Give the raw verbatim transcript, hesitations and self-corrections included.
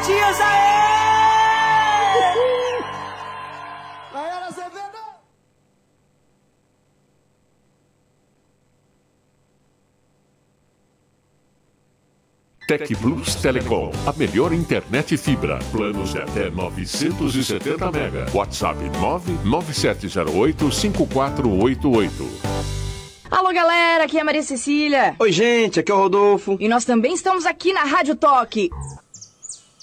Matias, aê! Maiara Azevedo! Tec Plus Telecom, a melhor internet fibra. Planos de até novecentos e setenta mega. WhatsApp nove nove sete zero oito cinco quatro oito oito. Alô, galera, aqui é a Maria Cecília. Oi, gente, aqui é o Rodolfo. E nós também estamos aqui na Rádio Toque.